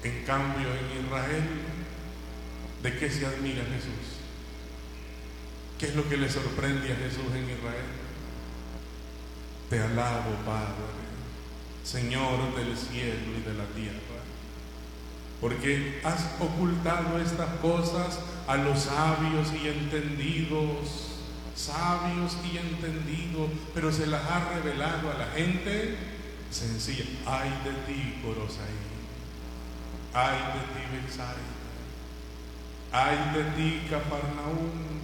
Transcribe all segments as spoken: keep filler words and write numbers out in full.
En cambio, en Israel, ¿de qué se admira Jesús? ¿Qué es lo que le sorprende a Jesús en Israel? Te alabo, Padre, Señor del cielo y de la tierra, porque has ocultado estas cosas a los sabios y entendidos, sabios y entendidos, pero se las has revelado a la gente sencilla. Ay de ti, Corosaí, ay de ti, Betsaida, ay de ti, Cafarnaúm.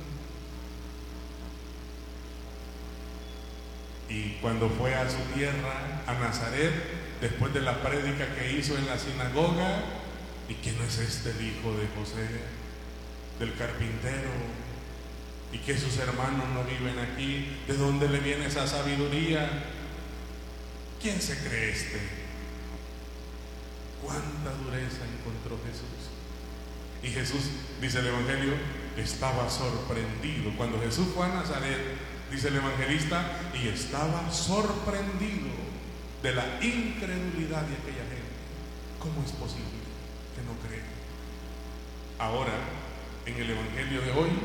Y cuando fue a su tierra, a Nazaret, después de la prédica que hizo en la sinagoga, ¿y que no es este el hijo de José, del carpintero? ¿Y que sus hermanos no viven aquí? ¿De dónde le viene esa sabiduría? ¿Quién se cree este? ¿Cuánta dureza encontró Jesús? Y Jesús, dice el Evangelio, estaba sorprendido. Cuando Jesús fue a Nazaret, dice el evangelista, y estaba sorprendido de la incredulidad de aquella gente. ¿Cómo es posible que no creen? Ahora, en el evangelio de hoy,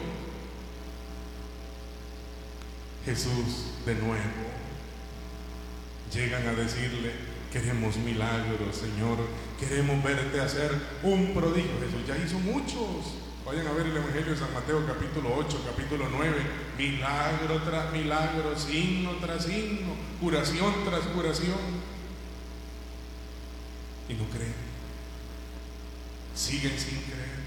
Jesús de nuevo llegan a decirle: queremos milagros, Señor, queremos verte hacer un prodigio. Jesús ya hizo muchos. Vayan a ver el Evangelio de San Mateo capítulo ocho, capítulo nueve, milagro tras milagro, signo tras signo, curación tras curación. Y no creen, siguen sin creer.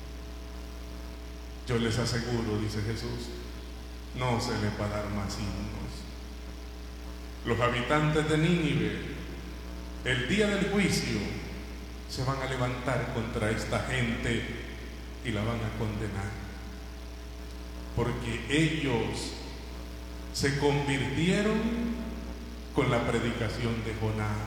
Yo les aseguro, dice Jesús, no se les va a dar más signos. Los habitantes de Nínive, el día del juicio, se van a levantar contra esta gente y la van a condenar, porque ellos se convirtieron con la predicación de Jonás.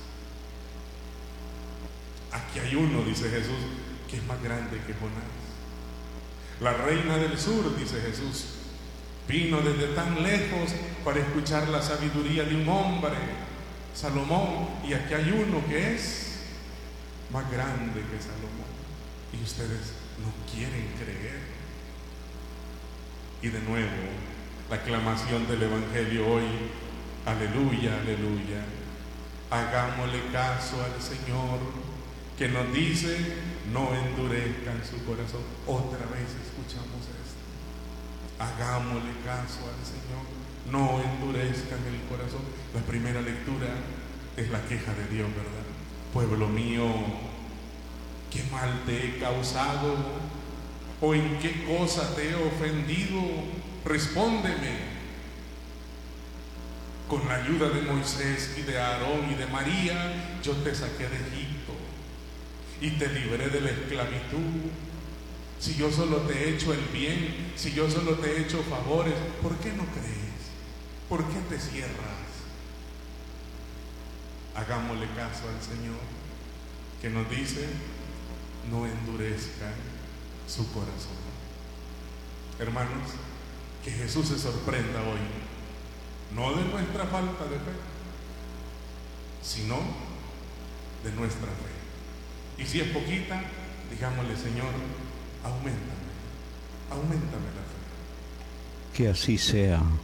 Aquí hay uno, dice Jesús, que es más grande que Jonás. La reina del sur, dice Jesús, vino desde tan lejos para escuchar la sabiduría de un hombre, Salomón, y aquí hay uno que es más grande que Salomón, y ustedes no quieren creer. Y de nuevo, la aclamación del Evangelio hoy: aleluya, aleluya. Hagámosle caso al Señor, que nos dice: no endurezcan su corazón. Otra vez escuchamos esto: hagámosle caso al Señor, no endurezcan el corazón. La primera lectura es la queja de Dios, ¿verdad? Pueblo mío, ¿qué mal te he causado? ¿O en qué cosa te he ofendido? Respóndeme. Con la ayuda de Moisés y de Aarón y de María, yo te saqué de Egipto y te libré de la esclavitud. Si yo solo te he hecho el bien, si yo solo te he hecho favores, ¿por qué no crees? ¿Por qué te cierras? Hagámosle caso al Señor, que nos dice: no endurezcan su corazón. Hermanos, que Jesús se sorprenda hoy, no de nuestra falta de fe, sino de nuestra fe. Y si es poquita, digámosle: Señor, auméntame, auméntame la fe. Que así sea.